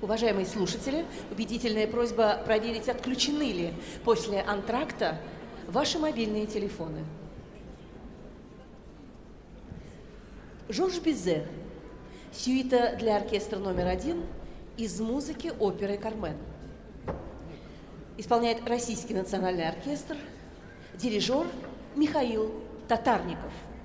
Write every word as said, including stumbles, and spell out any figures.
Уважаемые слушатели, убедительная просьба проверить, отключены ли после антракта ваши мобильные телефоны. Жорж Бизе. Сюита для оркестра номер один из музыки оперы «Кармен». Исполняет Российский национальный оркестр, дирижер Михаил Татарников.